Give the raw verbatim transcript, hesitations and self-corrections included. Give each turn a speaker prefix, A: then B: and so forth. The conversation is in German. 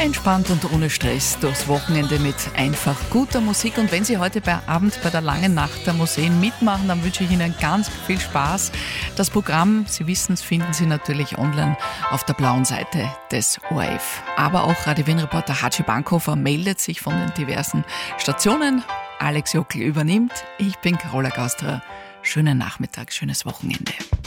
A: Entspannt und ohne Stress durchs Wochenende mit einfach guter Musik. Und wenn Sie heute bei Abend bei der langen Nacht der Museen mitmachen, dann wünsche ich Ihnen ganz viel Spaß. Das Programm, Sie wissen es, finden Sie natürlich online auf der blauen Seite des O R F. Aber auch Radio Wien-Reporter Hatschi Bankhofer meldet sich von den diversen Stationen. Alex Jockel übernimmt. Ich bin Carola Gaustrer. Schönen Nachmittag, schönes Wochenende.